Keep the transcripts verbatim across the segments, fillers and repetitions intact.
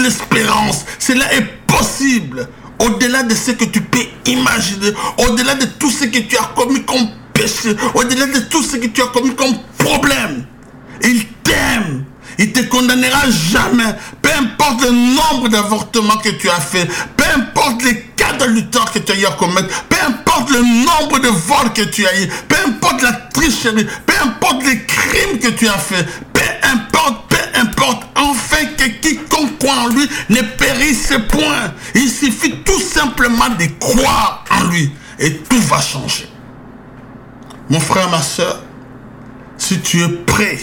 l'espérance. Cela est possible. Au-delà de ce que tu peux imaginer, au-delà de tout ce que tu as commis comme péché, au-delà de tout ce que tu as commis comme problème, il t'aime. Il ne te condamnera jamais. Peu importe le nombre d'avortements que tu as fait, peu importe les cas d'adultère que tu as eu à commettre, peu importe le nombre de vols que tu as eu, peu importe la tricherie, peu importe les crimes que tu as fait, peu importe, peu importe, enfin que quiconque croit en lui ne périsse point. Il suffit tout simplement de croire en lui et tout va changer. Mon frère, ma soeur, si tu es prêt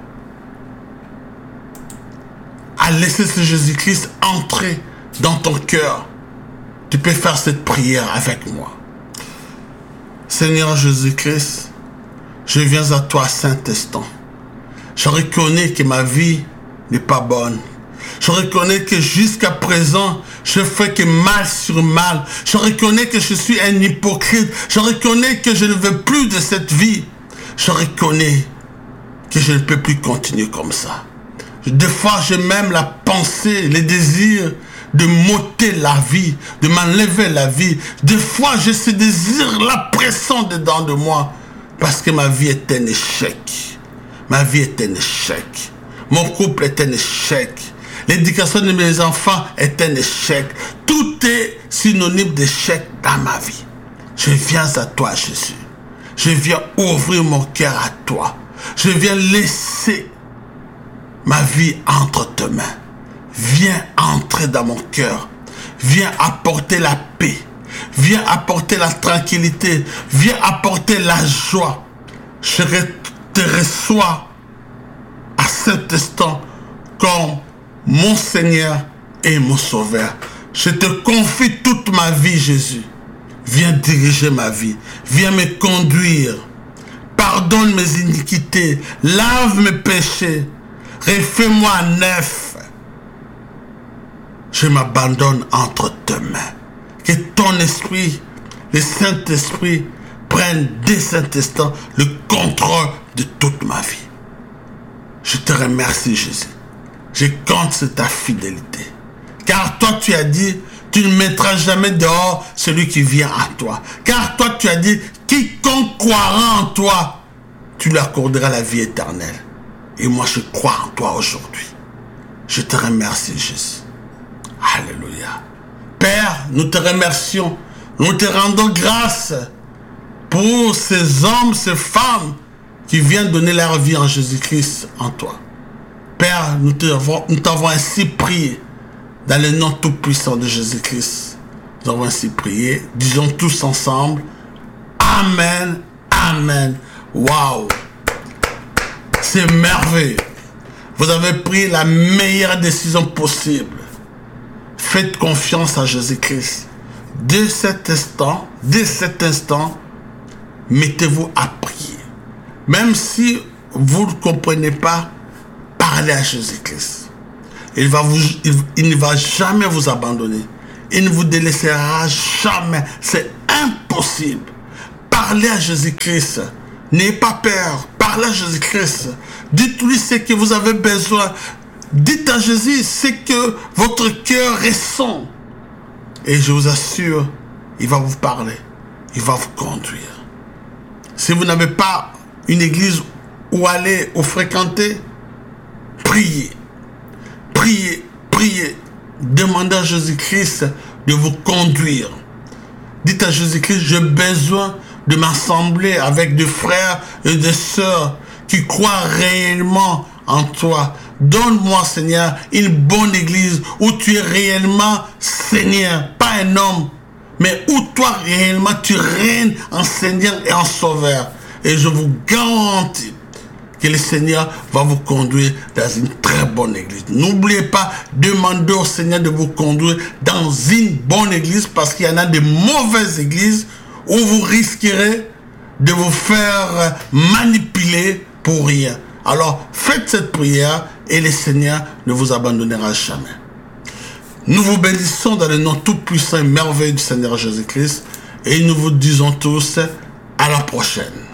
à laisser ce Jésus-Christ entrer dans ton cœur, tu peux faire cette prière avec moi. Seigneur Jésus-Christ, je viens à toi à cet instant. Je reconnais que ma vie n'est pas bonne. Je reconnais que jusqu'à présent, je fais que mal sur mal. Je reconnais que je suis un hypocrite. Je reconnais que je ne veux plus de cette vie. Je reconnais que je ne peux plus continuer comme ça. Des fois, j'ai même la pensée, le désir de m'ôter la vie, de m'enlever la vie. Des fois, j'ai ce désir, la pression dedans de moi, parce que ma vie est un échec. Ma vie est un échec. Mon couple est un échec. L'éducation de mes enfants est un échec. Tout est synonyme d'échec dans ma vie. Je viens à toi, Jésus. Je viens ouvrir mon cœur à toi. Je viens laisser ma vie entre tes mains. Viens entrer dans mon cœur. Viens apporter la paix. Viens apporter la tranquillité. Viens apporter la joie. Je te reçois à cet instant comme mon Seigneur et mon Sauveur. Je te confie toute ma vie, Jésus. Viens diriger ma vie. Viens me conduire. Pardonne mes iniquités. Lave mes péchés. Refais-moi neuf. Je m'abandonne entre tes mains. Que ton esprit, le Saint-Esprit, prenne dès cet instant le contrôle de toute ma vie. Je te remercie, Jésus. Je compte sur ta fidélité. Car toi, tu as dit, tu ne mettras jamais dehors celui qui vient à toi. Car toi, tu as dit, quiconque croira en toi, tu lui accorderas la vie éternelle. Et moi, je crois en toi aujourd'hui. Je te remercie, Jésus. Alléluia. Père, nous te remercions. Nous te rendons grâce pour ces hommes, ces femmes qui viennent donner leur vie en Jésus-Christ, en toi. Père, nous t'avons ainsi prié dans le nom tout-puissant de Jésus-Christ. Nous avons ainsi prié. Disons tous ensemble. Amen. Amen. Waouh. C'est merveilleux. Vous avez pris la meilleure décision possible. Faites confiance à Jésus-Christ. Dès cet instant, dès cet instant, mettez-vous à prier. Même si vous ne comprenez pas, parlez à Jésus-Christ. Il, va vous, il, il ne va jamais vous abandonner. Il ne vous délaissera jamais. C'est impossible. Parlez à Jésus-Christ. N'ayez pas peur. Parlez à Jésus-Christ. Dites-lui ce que vous avez besoin. Dites à Jésus ce que votre cœur ressent. Et je vous assure, il va vous parler. Il va vous conduire. Si vous n'avez pas une église où aller ou fréquenter, priez. Priez, priez. Demandez à Jésus-Christ de vous conduire. Dites à Jésus-Christ, j'ai besoin de m'assembler avec des frères et des sœurs qui croient réellement en toi. Donne-moi, Seigneur, une bonne église où tu es réellement Seigneur, pas un homme, mais où toi réellement tu règnes en Seigneur et en Sauveur. Et je vous garantis que le Seigneur va vous conduire dans une très bonne église. N'oubliez pas, demandez au Seigneur de vous conduire dans une bonne église, parce qu'il y en a de mauvaises églises où vous risquerez de vous faire manipuler pour rien. Alors, faites cette prière et le Seigneur ne vous abandonnera jamais. Nous vous bénissons dans le nom tout-puissant et merveilleux du Seigneur Jésus-Christ et nous vous disons tous à la prochaine.